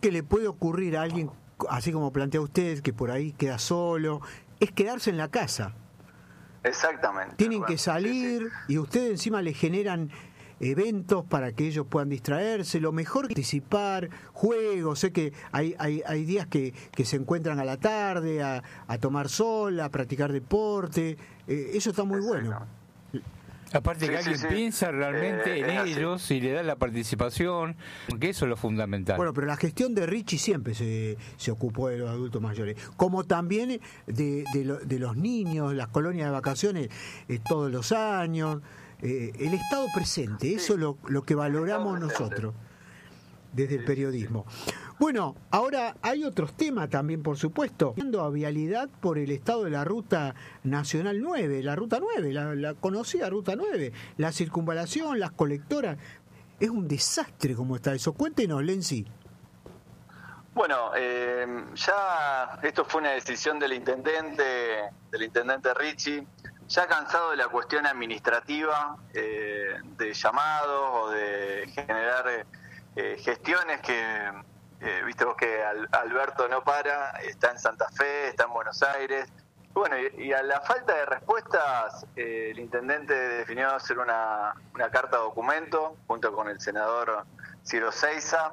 que le puede ocurrir a alguien, así como plantea usted, que por ahí queda solo, es quedarse en la casa. Exactamente. Tienen que salir y ustedes encima le generan eventos para que ellos puedan distraerse. Lo mejor es participar, juegos. Sé que hay días que se encuentran a la tarde a tomar sol, a practicar deporte. Eso está muy bueno. Aparte que alguien piensa realmente en ellos y le da la participación, porque eso es lo fundamental. Bueno, pero la gestión de Richie siempre se ocupó de los adultos mayores, como también de los niños, las colonias de vacaciones todos los años, el Estado presente, eso es lo que valoramos nosotros desde el periodismo. Bueno, ahora hay otros temas también, por supuesto. A vialidad por el estado de la Ruta Nacional 9, la Ruta 9, la conocida Ruta 9, la circunvalación, las colectoras. Es un desastre como está eso. Cuéntenos, Lenzi. Bueno, ya esto fue una decisión del intendente Richie, ya cansado de la cuestión administrativa, de llamados o de generar gestiones que... viste vos que Alberto no para, está en Santa Fe, está en Buenos Aires. Bueno, y a la falta de respuestas, el intendente definió hacer una carta documento junto con el senador Ciro Seiza,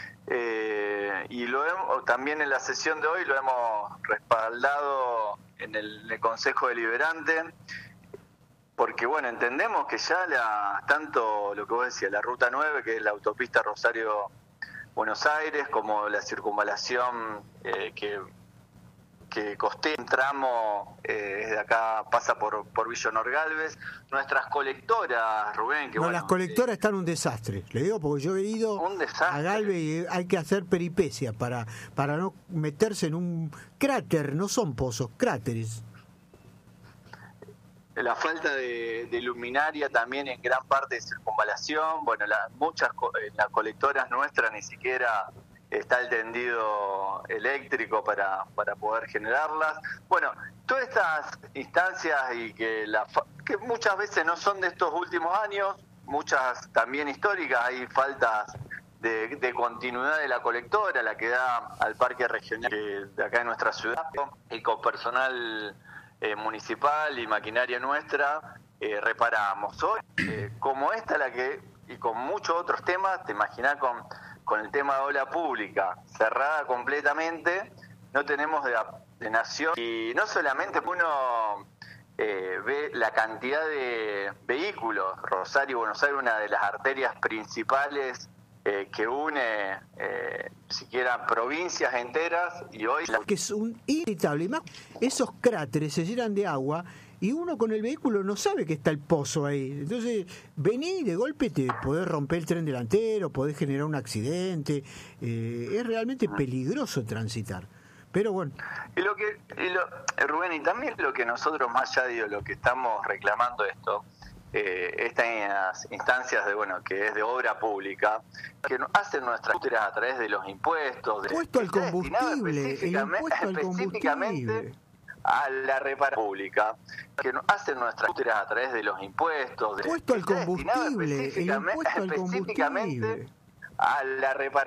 y también en la sesión de hoy lo hemos respaldado en el Consejo Deliberante, porque bueno, entendemos que ya tanto lo que vos decías, la Ruta 9, que es la autopista Rosario-Buenos Aires, como la circunvalación que costea un tramo desde acá, pasa por Villa Honor Galvez. Nuestras colectoras, Rubén, que las colectoras están un desastre, le digo, porque yo he ido a Galvez y hay que hacer peripecia para no meterse en un cráter, no son pozos, cráteres. La falta de luminaria también en gran parte de circunvalación. Bueno, las colectoras nuestras ni siquiera está el tendido eléctrico para poder generarlas. Bueno, todas estas instancias y que muchas veces no son de estos últimos años, muchas también históricas, hay faltas de continuidad de la colectora, la que da al parque regional de acá en nuestra ciudad, y con personal municipal y maquinaria nuestra reparamos. Hoy, como esta, y con muchos otros temas, te imaginás con el tema de obra pública cerrada completamente, no tenemos de nación, y no solamente uno ve la cantidad de vehículos. Rosario y Buenos Aires, una de las arterias principales que une siquiera provincias enteras, y hoy que es inevitable, y más esos cráteres se llenan de agua y uno con el vehículo no sabe que está el pozo ahí, entonces vení y de golpe te podés romper el tren delantero, podés generar un accidente, es realmente peligroso transitar. Pero bueno. Rubén, y también lo que nosotros, más allá de lo que estamos reclamando estas instancias que es de obra pública, que hacen nuestras industrias a través de los impuestos, impuesto al combustible, específicamente a la reparación pública, que hacen nuestras industrias a través de los impuestos, impuesto al combustible, específicamente a la reparación